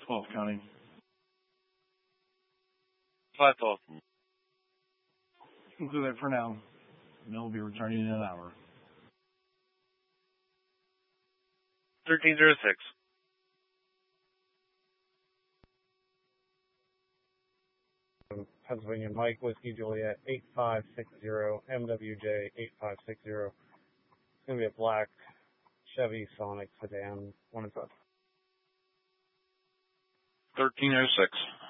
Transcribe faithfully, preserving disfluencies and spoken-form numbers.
twelve county. five twelve. We'll do that for now. And they'll be returning in an hour. thirteen oh six. Pennsylvania Mike, Whiskey Juliet, eight five six zero, M W J eight five six zero. It's going to be a black Chevy Sonic sedan, one and five. thirteen oh six.